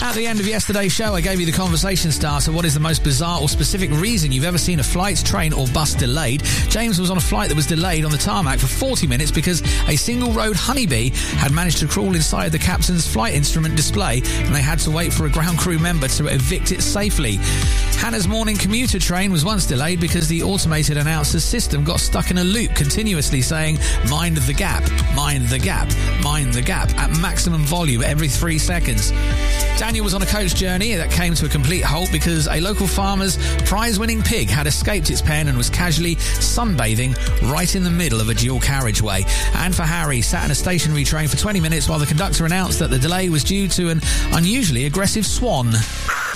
At the end of yesterday's show, I gave you the conversation starter. What is the most bizarre or specific reason you've ever seen a flight, train or bus delayed? James was on a flight that was delayed on the tarmac for 40 minutes because a single-road honeybee had managed to crawl inside the captain's flight instrument display and they had to wait for a ground crew member to evict it safely. Hannah's morning commuter train was once delayed because the automated announcer's system got stuck in a loop, continuously saying, "Mind the gap, mind the gap, mind the gap," at maximum volume every 3 seconds. Daniel was on a coach journey that came to a complete halt because a local farmer's prize-winning pig had escaped its pen and was casually sunbathing right in the middle of a dual carriageway. And for Harry, sat in a stationary train for 20 minutes while the conductor announced that the delay was due to an unusually aggressive swan.